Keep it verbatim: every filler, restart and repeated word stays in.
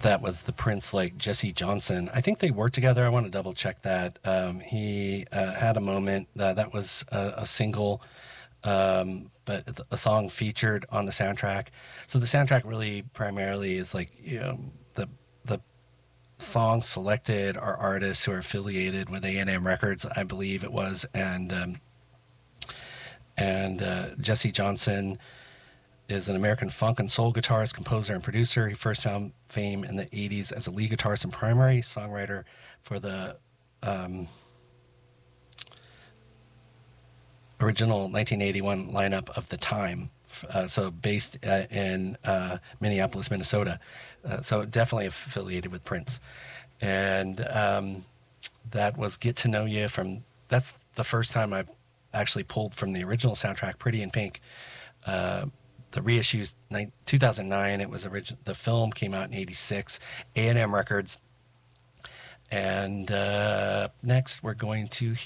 that was the Prince, like Jesse Johnson. I think they worked together. I want to double check that. Um, he uh, had a moment uh, that was a, a single, um, but a song featured on the soundtrack. So the soundtrack really primarily is like, you know, the the songs selected are artists who are affiliated with A and M Records, I believe it was, and um, and uh, Jesse Johnson is an American funk and soul guitarist, composer, and producer. He first found fame in the eighties as a lead guitarist and primary songwriter for the um, original nineteen eighty-one lineup of The Time, uh, so based uh, in uh, Minneapolis, Minnesota. Uh, so definitely affiliated with Prince. And um, that was Get to Know You from, that's the first time I've actually pulled from the original soundtrack, Pretty in Pink. Uh, the reissues, two thousand nine, it was origin- the film came out in eighty-six, A and M Records. And uh, next we're going to